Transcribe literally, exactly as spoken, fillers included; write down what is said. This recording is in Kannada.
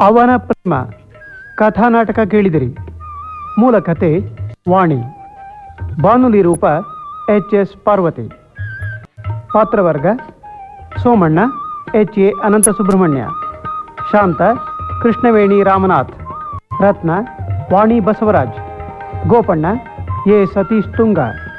ಅವನ ಪ್ರೇಮ ಕಥಾನಾಟಕ ಕೇಳಿದಿರಿ. ಮೂಲ ಕಥೆ ವಾಣಿ. ಬಾನುಲಿ ರೂಪ H S Parvati. ಪಾತ್ರವರ್ಗ Somanna H A Ananta Subrahmanya, Shanta Krishnaveni Ramnath, Ratna Vani Basavaraj, Gopanna A Satish Tunga.